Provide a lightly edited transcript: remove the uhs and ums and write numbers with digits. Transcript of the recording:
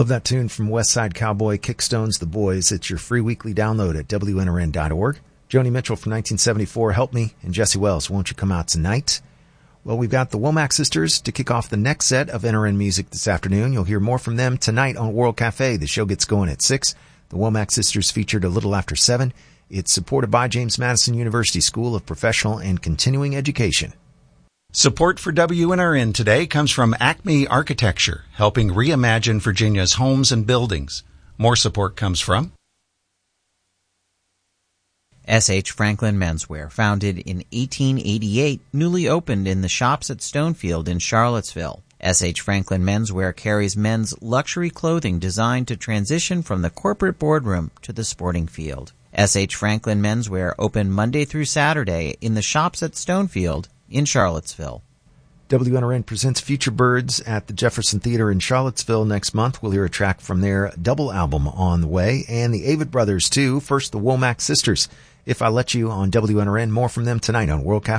Love that tune from West Side Cowboy, Kickstones, The Boys. It's your free weekly download at WNRN.org. Joni Mitchell from 1974, Help Me, and Jesse Wells, Won't You Come Out Tonight? Well, we've got the Womack Sisters to kick off the next set of NRN music this afternoon. You'll hear more from them tonight on World Cafe. The show gets going at 6. The Womack Sisters featured a little after 7. It's supported by James Madison University School of Professional and Continuing Education. Support for WNRN today comes from Acme Architecture, helping reimagine Virginia's homes and buildings. More support comes from S.H. Franklin Menswear, founded in 1888, newly opened in the Shops at Stonefield in Charlottesville. S.H. Franklin Menswear carries men's luxury clothing designed to transition from the corporate boardroom to the sporting field. S.H. Franklin Menswear open Monday through Saturday in the Shops at Stonefield in Charlottesville. WNRN presents Future Birds at the Jefferson Theater in Charlottesville next month. We'll hear a track from their double album on the way, and the Avid Brothers too. First, the Womack Sisters, If I Let You, on WNRN. More from them tonight on World Cafe.